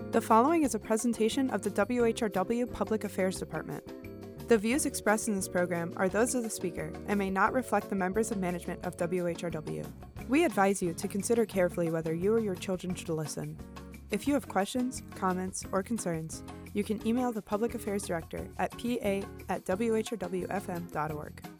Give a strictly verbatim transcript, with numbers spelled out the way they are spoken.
The following is a presentation of the W H R W Public Affairs Department. The views expressed in this program are those of the speaker and may not reflect the members of management of W H R W. We advise you to consider carefully whether you or your children should listen. If you have questions, comments, or concerns, you can email the Public Affairs Director at p a at w h r w f m dot org.